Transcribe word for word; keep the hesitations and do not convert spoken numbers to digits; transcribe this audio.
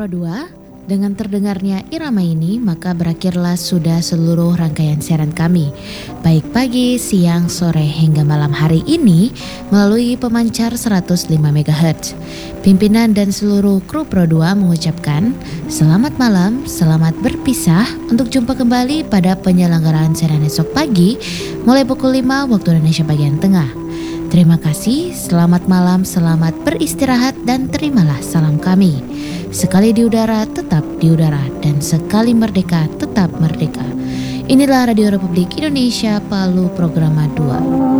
Pro dua, dengan terdengarnya irama ini maka berakhirlah sudah seluruh rangkaian siaran kami, baik pagi, siang, sore hingga malam hari ini melalui pemancar seratus lima megahertz. Pimpinan dan seluruh kru Pro dua mengucapkan selamat malam, selamat berpisah untuk jumpa kembali pada penyelenggaraan siaran esok pagi mulai pukul lima waktu Indonesia bagian tengah. Terima kasih, selamat malam, selamat beristirahat dan terimalah salam kami. Sekali di udara, tetap di udara, dan sekali merdeka, tetap merdeka. Inilah Radio Republik Indonesia Palu Programa dua.